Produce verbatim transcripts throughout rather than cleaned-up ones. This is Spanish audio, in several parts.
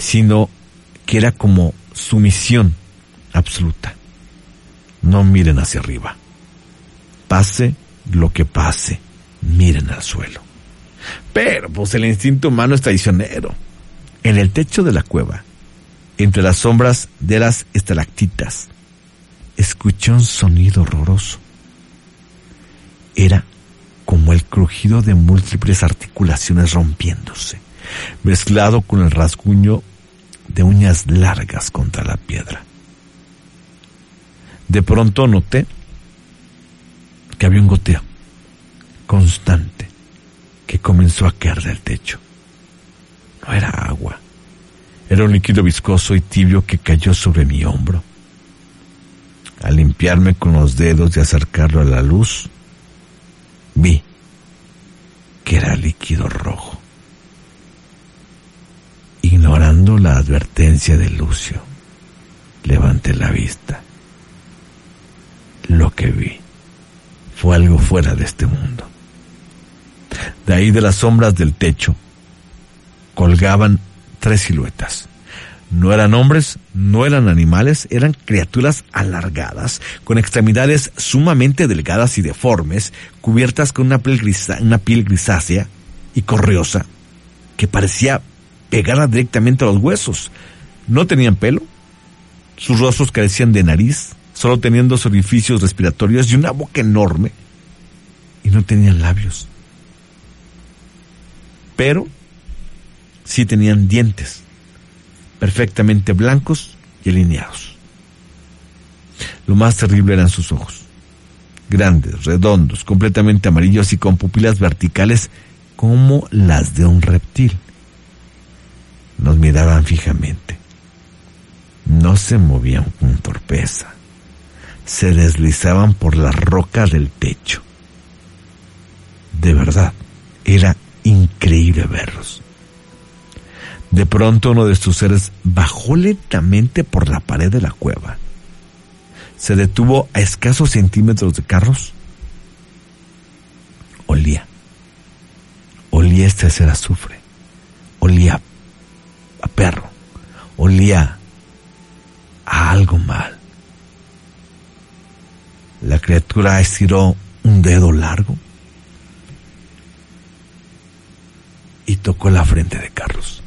sino que era como su misión absoluta. No miren hacia arriba. Pase lo que pase, miren al suelo. Pero pues el instinto humano es traicionero. En el techo de la cueva, entre las sombras de las estalactitas, escuché un sonido horroroso. Era como el crujido de múltiples articulaciones rompiéndose, mezclado con el rasguño de uñas largas contra la piedra. De pronto noté que había un goteo constante que comenzó a caer del techo. No era agua, era un líquido viscoso y tibio que cayó sobre mi hombro. Al limpiarme con los dedos y acercarlo a la luz, vi que era líquido rojo. Ignorando la advertencia de Lucio, levanté la vista. Lo que vi fue algo fuera de este mundo. De ahí, de las sombras del techo, colgaban tres siluetas. No eran hombres, no eran animales, eran criaturas alargadas, con extremidades sumamente delgadas y deformes, cubiertas con una piel, grisa, una piel grisácea y correosa, que parecía pegada directamente a los huesos. No tenían pelo, sus rostros carecían de nariz, solo tenían dos orificios respiratorios y una boca enorme, y no tenían labios. Pero sí tenían dientes, perfectamente blancos y alineados. Lo más terrible eran sus ojos, grandes, redondos, completamente amarillos y con pupilas verticales como las de un reptil. Nos miraban fijamente. No se movían con torpeza. Se deslizaban por la roca del techo. De verdad, era increíble verlos. De pronto uno de estos seres bajó lentamente por la pared de la cueva. Se detuvo a escasos centímetros de Carlos. Olía. Olía este ser azufre. Olía a perro. Olía a algo mal. La criatura estiró un dedo largo y tocó la frente de Carlos.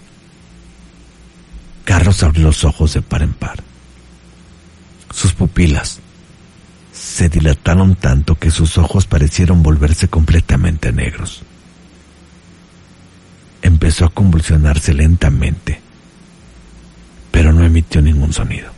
Carlos abrió los ojos de par en par. Sus pupilas se dilataron tanto que sus ojos parecieron volverse completamente negros. Empezó a convulsionarse lentamente, pero no emitió ningún sonido.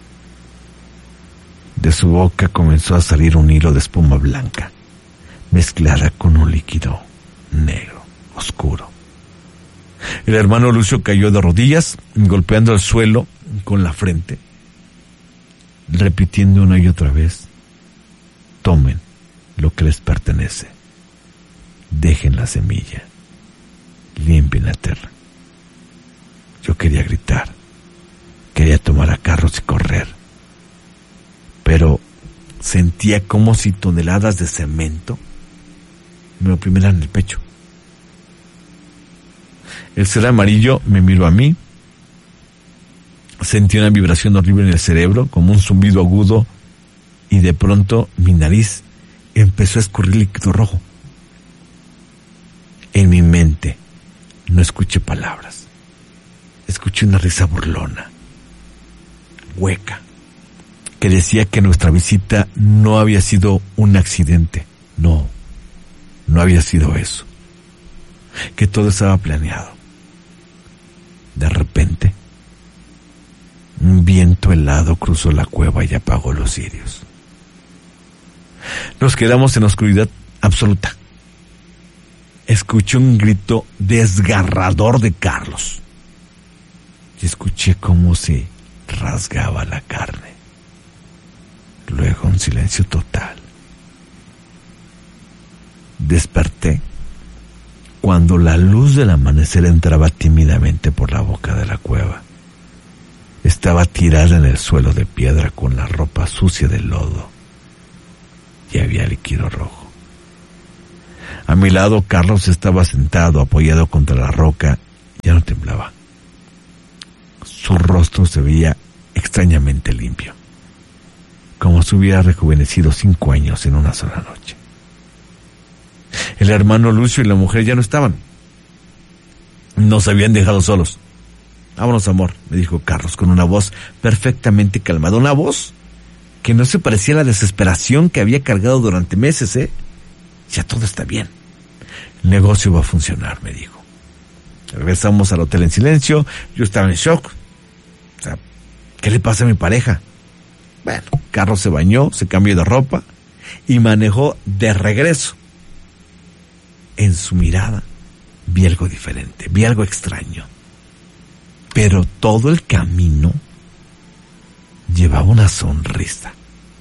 De su boca comenzó a salir un hilo de espuma blanca, mezclada con un líquido negro, oscuro. El hermano Lucio cayó de rodillas, golpeando el suelo con la frente, repitiendo una y otra vez: tomen lo que les pertenece, dejen la semilla, limpien la tierra. Yo quería gritar, quería tomar a Carlos y correr, pero sentía como si toneladas de cemento me oprimieran el pecho. El ser amarillo me miró a mí. Sentí una vibración horrible en el cerebro, como un zumbido agudo, y de pronto mi nariz empezó a escurrir líquido rojo. En mi mente no escuché palabras. Escuché una risa burlona, hueca, que decía que nuestra visita no había sido un accidente. No, no había sido eso. Que todo estaba planeado. De repente, un viento helado cruzó la cueva y apagó los cirios. Nos quedamos en oscuridad absoluta. Escuché un grito desgarrador de Carlos y escuché cómo se rasgaba la carne. Luego un silencio total. Desperté cuando la luz del amanecer entraba tímidamente por la boca de la cueva. Estaba tirada en el suelo de piedra con la ropa sucia de lodo y había líquido rojo. A mi lado Carlos estaba sentado, apoyado contra la roca. Ya no temblaba. rostro se veía extrañamente limpio, como si hubiera rejuvenecido cinco años en una sola noche. El hermano Lucio y la mujer ya no estaban. Nos habían dejado solos. Vámonos, amor, me dijo Carlos con una voz perfectamente calmada. Una voz que no se parecía a la desesperación que había cargado durante meses, ¿eh? Ya todo está bien. El negocio va a funcionar, me dijo. Regresamos al hotel en silencio. Yo estaba en shock. O sea, ¿qué le pasa a mi pareja? Bueno, Carlos se bañó, se cambió de ropa y manejó de regreso. En su mirada vi algo diferente, vi algo extraño. Pero todo el camino llevaba una sonrisa.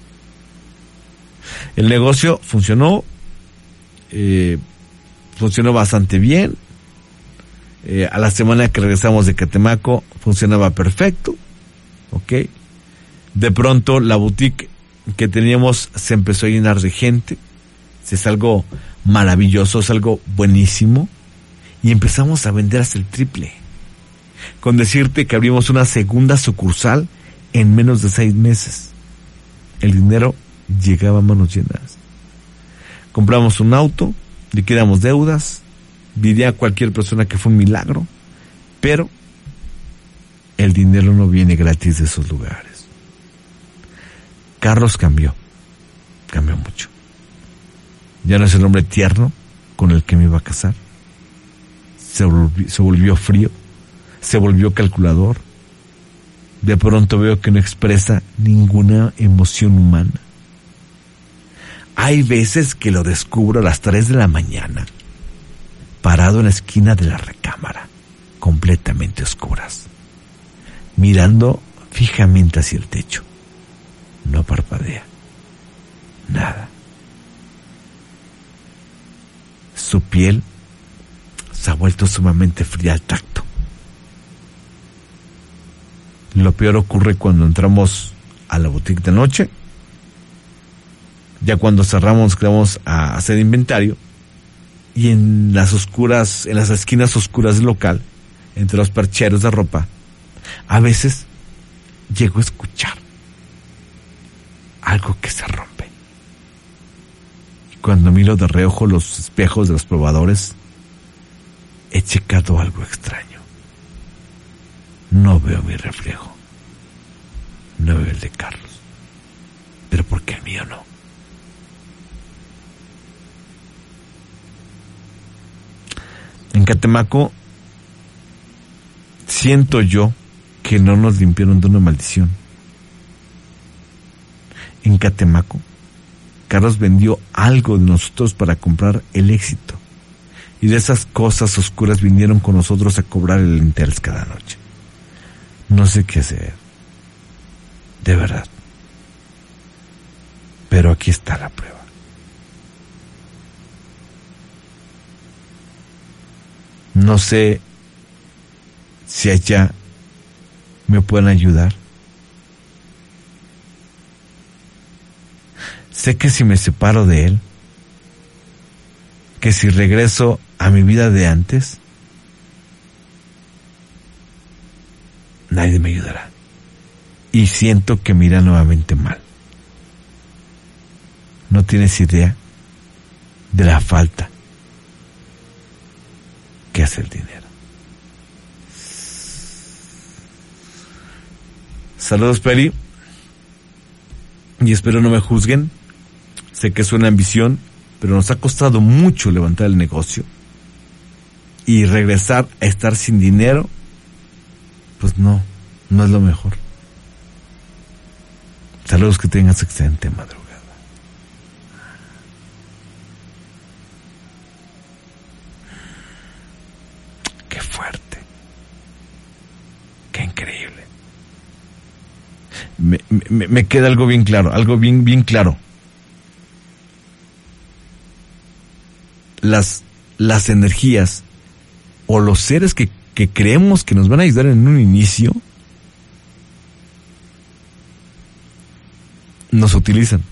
El negocio funcionó, eh, funcionó bastante bien. Eh, a la semana que regresamos de Catemaco funcionaba perfecto, ¿ok? De pronto la boutique que teníamos se empezó a llenar de gente. Es algo maravilloso, es algo buenísimo. Y empezamos a vender hasta el triple. Con decirte que abrimos una segunda sucursal en menos de seis meses. El dinero llegaba a manos llenas. Compramos un auto, liquidamos deudas, diría a cualquier persona que fue un milagro, pero el dinero no viene gratis de esos lugares. Carlos cambió, cambió mucho. Ya no es el hombre tierno con el que me iba a casar. Se volvió, se volvió frío, se volvió calculador. De pronto veo que no expresa ninguna emoción humana. Hay veces que lo descubro a las tres de la mañana, parado en la esquina de la recámara, completamente oscuras, mirando fijamente hacia el techo. No parpadea, nada. Su piel se ha vuelto sumamente fría al tacto. Lo peor ocurre cuando entramos a la boutique de noche. Ya cuando cerramos, quedamos a hacer inventario. Y en las oscuras, en las esquinas oscuras del local, entre los percheros de ropa, a veces llego a escuchar algo que se rompe. Y cuando miro de reojo los espejos de los probadores, he checado algo extraño. No veo mi reflejo. No veo el de Carlos. Pero ¿por qué el mío no? En Catemaco siento yo que no nos limpiaron de una maldición. En Catemaco, Carlos vendió algo de nosotros para comprar el éxito. Y de esas cosas oscuras vinieron con nosotros a cobrar el interés cada noche. No sé qué hacer. De verdad. Pero aquí está la prueba. No sé si allá me pueden ayudar. Sé que si me separo de él, que si regreso a mi vida de antes, nadie me ayudará. Y siento que me irá nuevamente mal. No tienes idea de la falta que hace el dinero. Saludos, Peri. Y espero no me juzguen. Sé que suena ambición, pero nos ha costado mucho levantar el negocio. Y regresar a estar sin dinero, pues no, no es lo mejor. Saludos, que tengas excelente madrugada. Qué fuerte. Qué increíble. Me, me, me queda algo bien claro, algo bien, bien claro. Las, las energías o los seres que, que creemos que nos van a ayudar en un inicio nos utilizan.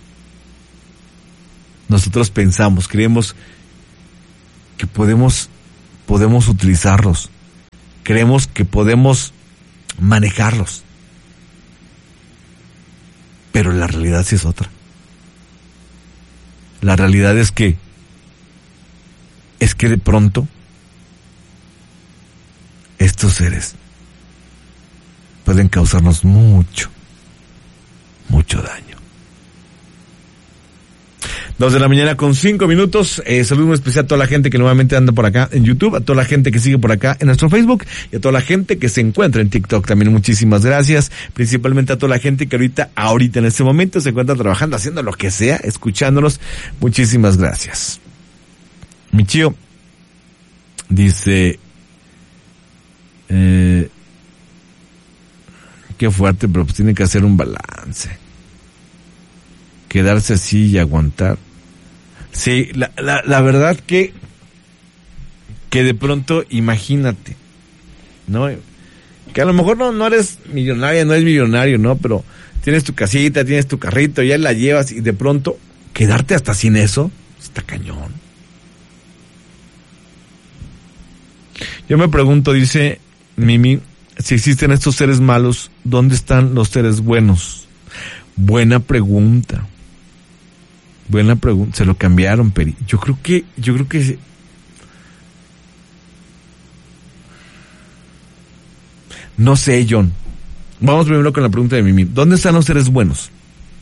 Nosotros pensamos, creemos que podemos podemos utilizarlos. Creemos que podemos manejarlos. Pero la realidad sí es otra. La realidad es que es que de pronto estos seres pueden causarnos mucho, mucho daño. Dos de la mañana con cinco minutos. Eh, saludo muy especial a toda la gente que nuevamente anda por acá en YouTube, a toda la gente que sigue por acá en nuestro Facebook y a toda la gente que se encuentra en TikTok. También muchísimas gracias. Principalmente a toda la gente que ahorita, ahorita en este momento se encuentra trabajando, haciendo lo que sea, escuchándonos. Muchísimas gracias. Mi chío dice, eh, qué fuerte, pero pues tiene que hacer un balance. Quedarse así y aguantar. Sí, la, la, la verdad que, que de pronto, imagínate, ¿no? Que a lo mejor no, no eres millonaria, no eres millonario, ¿no? Pero tienes tu casita, tienes tu carrito, ya la llevas y de pronto quedarte hasta sin eso, está cañón. Yo me pregunto, dice Mimi, si existen estos seres malos, ¿dónde están los seres buenos? Buena pregunta. Buena pregunta. Se lo cambiaron, Peri. Yo creo que, yo creo que no sé, John. Vamos primero con la pregunta de Mimi. ¿Dónde están los seres buenos?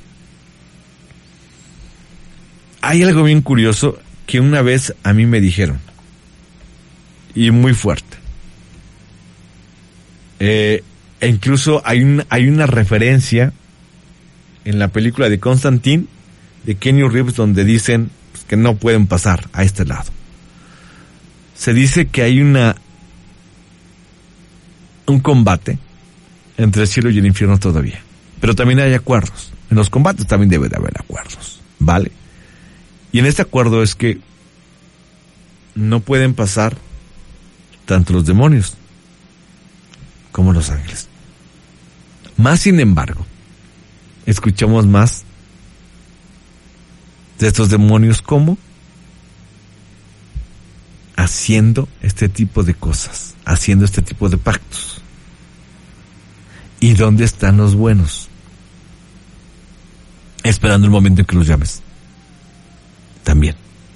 Hay algo bien curioso que una vez a mí me dijeron. Y muy fuerte. Eh, e incluso hay una, hay una referencia en la película de Constantine de Keanu Reeves donde dicen pues, que no pueden pasar a este lado. Se dice que hay una un combate entre el cielo y el infierno todavía, pero también hay acuerdos. En los combates también debe de haber acuerdos, ¿vale? Y en este acuerdo es que no pueden pasar tanto los demonios como los ángeles. Más sin embargo, escuchamos más de estos demonios como haciendo este tipo de cosas, haciendo este tipo de pactos. ¿Y dónde están los buenos? Esperando el momento en que los llames. También.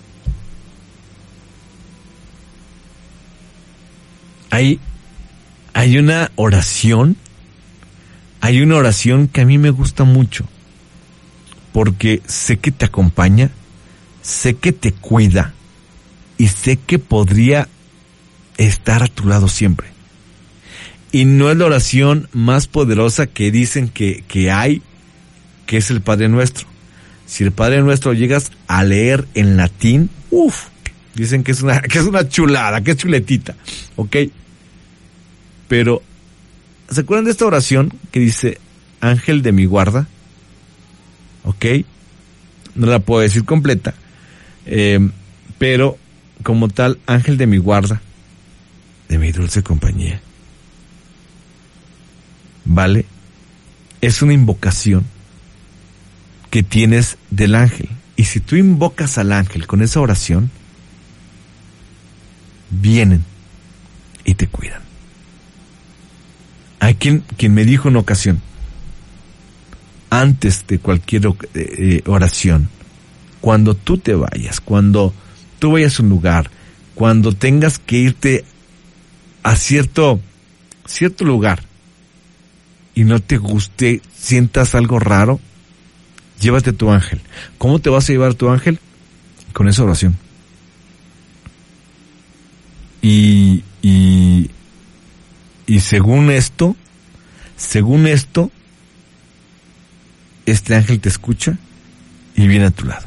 Hay, hay una oración, hay una oración que a mí me gusta mucho. Porque sé que te acompaña, sé que te cuida y sé que podría estar a tu lado siempre. Y no es la oración más poderosa que dicen que, que hay, que es el Padre Nuestro. Si el Padre Nuestro llegas a leer en latín, uff, dicen que es una, que es una chulada, que es chuletita, ¿ok? Pero, ¿se acuerdan de esta oración que dice, Ángel de mi guarda? ¿Ok? No la puedo decir completa, eh, pero como tal, ángel de mi guarda, de mi dulce compañía, ¿vale? Es una invocación que tienes del ángel. Y si tú invocas al ángel con esa oración, vienen y te cuidan. Hay quien, quien me dijo en ocasión, antes de cualquier eh, oración, cuando tú te vayas, cuando tú vayas a un lugar, cuando tengas que irte a cierto, cierto lugar y no te guste, sientas algo raro, llévate tu ángel. ¿Cómo te vas a llevar tu ángel? Con esa oración. Y, y, y según esto, según esto, este ángel te escucha y viene a tu lado.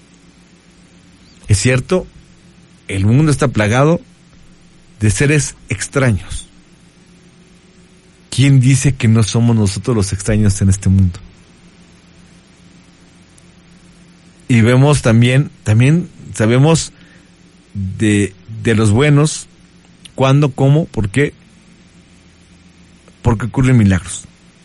Es cierto, el mundo está plagado de seres extraños. ¿Quién dice que no somos nosotros los extraños en este mundo? Y vemos también, también sabemos de, de los buenos, cuándo, cómo, por qué, porque ocurren milagros.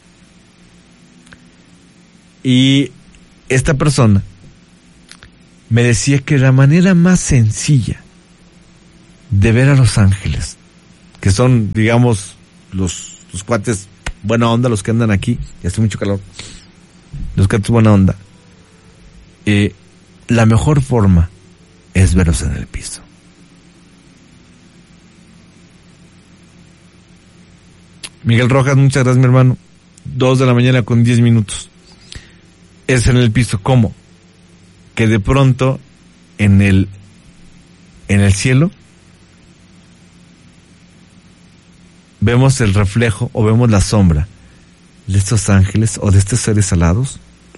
Y esta persona me decía que la manera más sencilla de ver a los ángeles, que son, digamos, los, los cuates buena onda, los que andan aquí, y hace mucho calor, los que andan buena onda, eh, la mejor forma es verlos en el piso. Miguel Rojas, muchas gracias, mi hermano. Dos de la mañana con diez minutos. Es en el piso. ¿Cómo? Que de pronto en el en el cielo vemos el reflejo o vemos la sombra de estos ángeles o de estos seres alados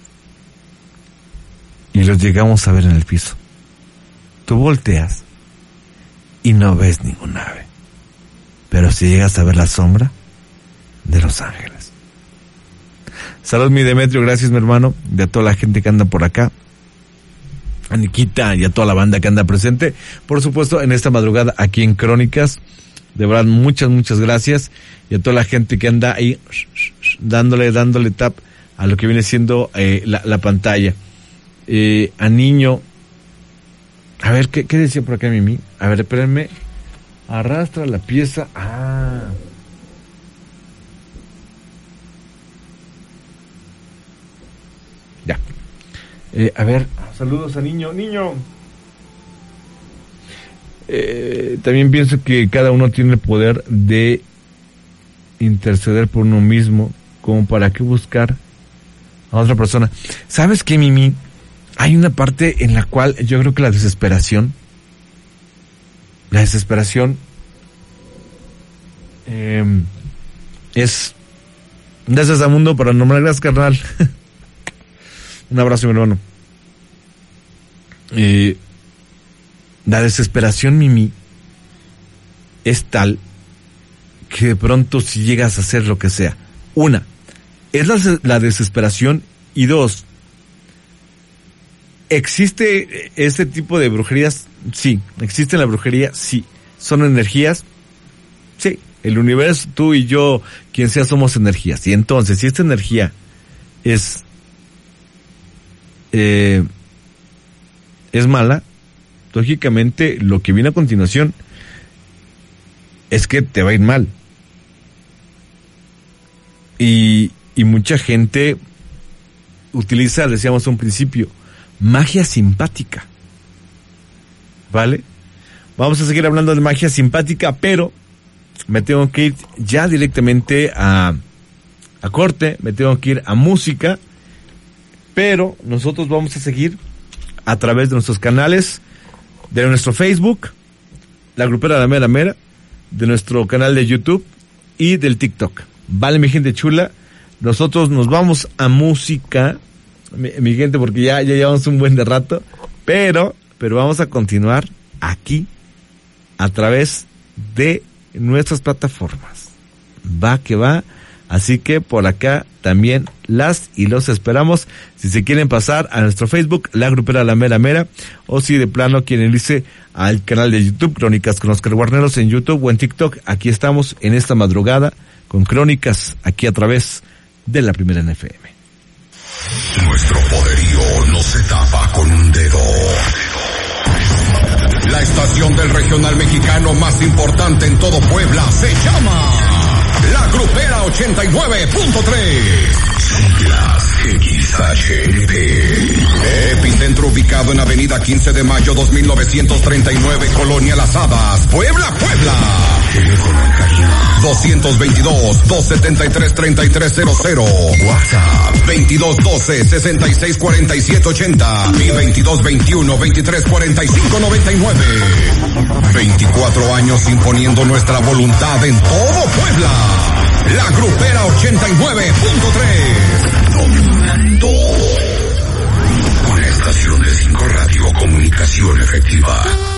y los llegamos a ver en el piso. Tú volteas y no ves ninguna ave, pero si llegas a ver la sombra de los ángeles. Salud, mi Demetrio, gracias, mi hermano, de a toda la gente que anda por acá, a Niquita y a toda la banda que anda presente, por supuesto, en esta madrugada aquí en Crónicas. De verdad, muchas, muchas gracias, y a toda la gente que anda ahí dándole, dándole tap a lo que viene siendo eh, la, la pantalla. Eh, a Niño, a ver, ¿qué, qué decía por acá Mimi? A ver, espérenme, arrastra la pieza, ah... Ya. Eh, a ver, saludos a Niño. Niño. Eh, también pienso que cada uno tiene el poder de interceder por uno mismo, como para qué buscar a otra persona. ¿Sabes qué, Mimi? Hay una parte en la cual yo creo que la desesperación, la desesperación eh, es gracias a Mundo Paranormal, gracias, carnal. Un abrazo, mi hermano. Eh, la desesperación, Mimi, es tal que de pronto si llegas a hacer lo que sea, una, es la, la desesperación, y dos, ¿existe este tipo de brujerías? Sí. ¿Existe la brujería? Sí. ¿Son energías? Sí. El universo, tú y yo, quien sea, somos energías. Y entonces, si esta energía es Eh, es mala, lógicamente lo que viene a continuación es que te va a ir mal. Y, y mucha gente utiliza, decíamos a un principio, magia simpática. ¿Vale? Vamos a seguir hablando de magia simpática, pero me tengo que ir ya directamente a, a corte, me tengo que ir a música. Pero nosotros vamos a seguir a través de nuestros canales, de nuestro Facebook, La Grupera La Mera Mera, de nuestro canal de YouTube y del TikTok. Vale, mi gente chula, nosotros nos vamos a música, mi, mi gente, porque ya, ya llevamos un buen de rato, pero, pero vamos a continuar aquí a través de nuestras plataformas. Va que va. Así que por acá también las y los esperamos. Si se quieren pasar a nuestro Facebook, La Grupera La Mera Mera, o si de plano quieren irse al canal de YouTube, Crónicas con Oscar Guarneros en YouTube o en TikTok, aquí estamos en esta madrugada con Crónicas, aquí a través de la Primera N F M. Nuestro poderío no se tapa con un dedo. La estación del regional mexicano más importante en todo Puebla se llama La Grupera ochenta y nueve punto tres. Siglas X H N P. Epicentro ubicado en Avenida quince de mayo dos mil novecientos treinta y nueve, Colonia Las Hadas, Puebla, Puebla. Teléfono en cabina dos veintidós, dos setenta y tres, treinta y tres cero cero. WhatsApp veintidós doce, sesenta y seis cuarenta y siete ochenta y veintidós veintiuno, veintitrés cuarenta y cinco noventa y nueve. veinticuatro años imponiendo nuestra voluntad en todo Puebla. La Grupera ochenta y nueve punto tres. Dominando. Una estación de cinco radio, comunicación efectiva.